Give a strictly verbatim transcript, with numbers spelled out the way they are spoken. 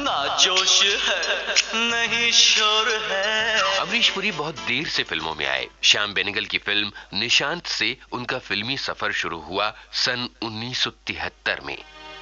ना जोश है नहीं शोर है। अमरीश पुरी बहुत देर से फिल्मों में आए। श्याम बेनेगल की फिल्म निशांत से उनका फिल्मी सफर शुरू हुआ सन उन्नीस सौ तिहत्तर में।